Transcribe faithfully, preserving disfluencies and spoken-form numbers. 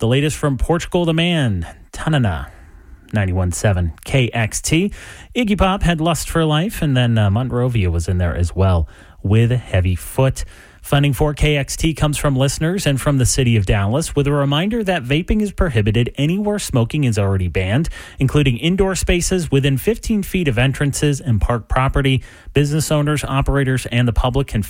The latest from Portugal the Man, Tanana. ninety-one point seven K X T. Iggy Pop had Lust for Life, and then uh, Monrovia was in there as well with Heavy Foot. Funding for K X T comes from listeners and from the city of Dallas, with a reminder that vaping is prohibited anywhere smoking is already banned, including indoor spaces within fifteen feet of entrances and park property. Business owners, operators, and the public can